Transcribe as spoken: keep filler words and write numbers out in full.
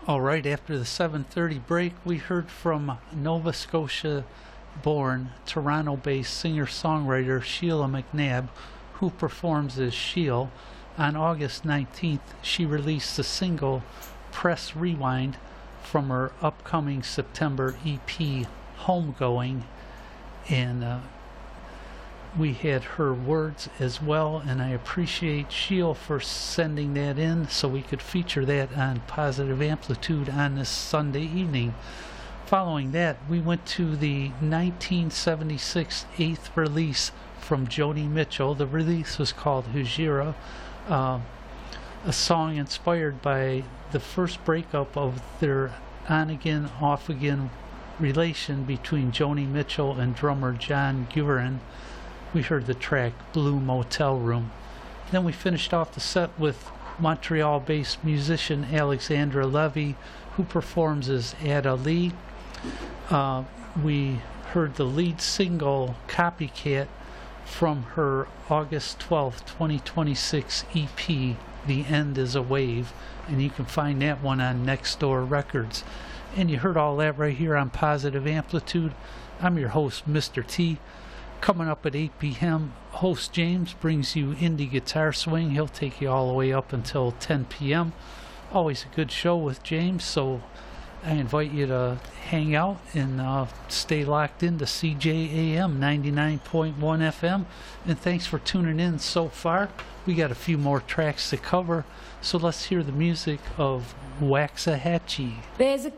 All right, after the seven thirty break, we heard from Nova Scotia-born, Toronto-based singer-songwriter Sheila McNabb, who performs as Sheil. On August nineteenth, she released the single Press Rewind from her upcoming September E P, Homegoing, and uh, we had her words as well, and I appreciate Sheil for sending that in so we could feature that on Positive Amplitude on this Sunday evening. Following that, we went to the nineteen seventy-six eighth release from Joni Mitchell. The release was called Hujira, uh, a song inspired by the first breakup of their on-again, off-again relation between Joni Mitchell and drummer John Guerin. We heard the track Blue Motel Room. Then we finished off the set with Montreal-based musician Alexandra Levy, who performs as Ada Lee. Uh, we heard the lead single Copycat from her August twelfth, twenty twenty-six E P, The End is a Wave, and you can find that one on Next Door Records. And you heard all that right here on Positive Amplitude. I'm your host, Mister T. Coming up at eight p m, host James brings you indie guitar swing. He'll take you all the way up until ten p m Always a good show with James, so I invite you to hang out and uh, stay locked into C J A M ninety-nine point one F M. And thanks for tuning in so far. We got a few more tracks to cover, so let's hear the music of Waxahachie. There's a